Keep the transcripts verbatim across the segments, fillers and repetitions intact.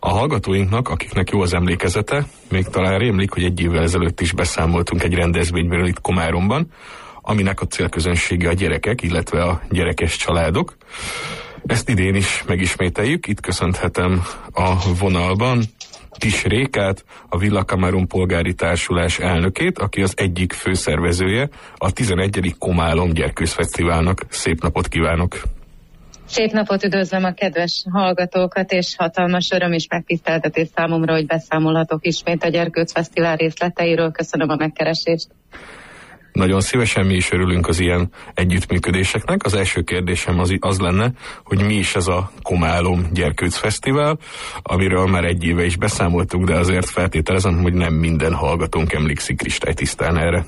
A hallgatóinknak, akiknek jó az emlékezete, még talán rémlik, hogy egy évvel ezelőtt is beszámoltunk egy rendezvényről itt Komáromban, aminek a célközönsége a gyerekek, illetve a gyerekes családok. Ezt idén is megismételjük, itt köszönhetem a vonalban Tis Rékát, a Villa Cameron Polgári Társulás elnökét, aki az egyik főszervezője a tizenegyedik Komálom Gyerkőcfesztiválnak. Szép napot kívánok! Szép napot, üdvözlöm a kedves hallgatókat, és hatalmas öröm és megtiszteltetés számomra, hogy beszámolhatok ismét a Gyerkőcfesztivál részleteiről. Köszönöm a megkeresést! Nagyon szívesen mi is örülünk az ilyen együttműködéseknek. Az első kérdésem az, az lenne, hogy mi is ez a Komálom Gyerkőcfesztivál, amiről már egy éve is beszámoltunk, de azért feltételezem, hogy nem minden hallgatónk emlékszik kristálytisztán erre.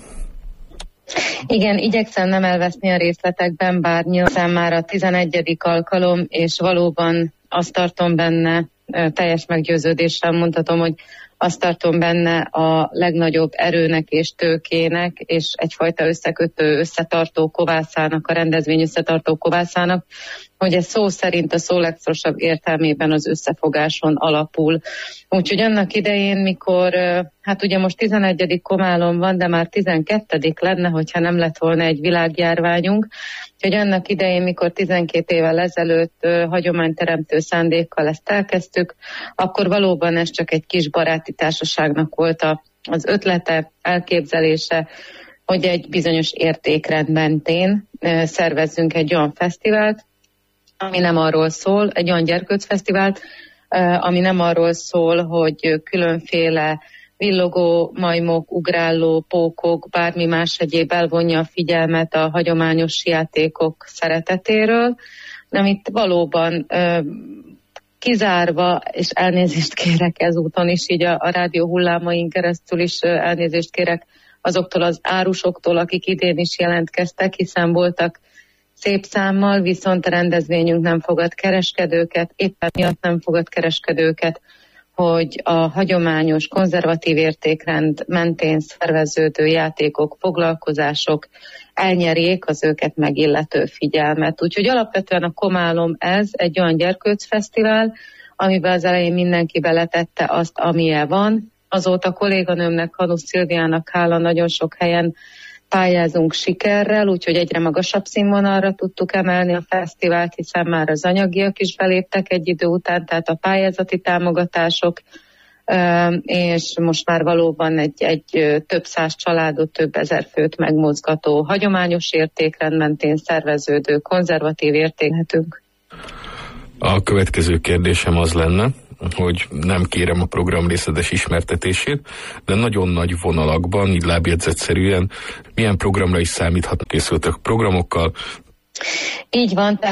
Igen, igyekszem nem elveszni a részletekben, bár nyilván már a tizenegyedik alkalom, és valóban azt tartom benne, teljes meggyőződéssel mondhatom, hogy azt tartom benne a legnagyobb erőnek és tőkének, és egyfajta összekötő, összetartó kovászának, a rendezvény összetartó kovászának, hogy ez szó szerint a szó legszorosabb értelmében az összefogáson alapul. Úgyhogy annak idején, mikor, hát ugye most tizenegyedik Komálom van, de már tizenkettedik lenne, hogyha nem lett volna egy világjárványunk. Úgyhogy annak idején, mikor tizenkét évvel ezelőtt hagyományteremtő szándékkal ezt elkezdtük, akkor valóban ez csak egy kis baráti társaságnak volt a, az ötlete, elképzelése, hogy egy bizonyos értékrend mentén szervezzünk egy olyan fesztivált, ami nem arról szól, egy olyan gyerkőcfesztivált, ami nem arról szól, hogy különféle villogó majmok, ugráló pókok, bármi más egyéb elvonja a figyelmet a hagyományos játékok szeretetéről, hanem itt valóban kizárva, és elnézést kérek ezúton is, így a, a rádió hullámain keresztül is elnézést kérek azoktól az árusoktól, akik idén is jelentkeztek, hiszen voltak szép számmal, viszont a rendezvényünk nem fogad kereskedőket, éppen miatt nem fogad kereskedőket, hogy a hagyományos, konzervatív értékrend mentén szerveződő játékok, foglalkozások elnyerjék az őket megillető figyelmet. Úgyhogy alapvetően a Komálom ez egy olyan gyerkőcfesztivál, amiben az elején mindenki beletette azt, amilyen van. Azóta kolléganőmnek, Hanusz Szilviának hála nagyon sok helyen pályázunk sikerrel, úgyhogy egyre magasabb színvonalra tudtuk emelni a fesztivált, hiszen már az anyagiak is beléptek egy idő után, tehát a pályázati támogatások, és most már valóban egy, egy több száz családot, több ezer főt megmozgató, hagyományos értékrend mentén szerveződő, konzervatív értékhetünk. A következő kérdésem az lenne, hogy nem kérem a program részletes ismertetését, de nagyon nagy vonalakban, így lábjegyzetszerűen milyen programra is számíthat, készültek programokkal? Így van, tehát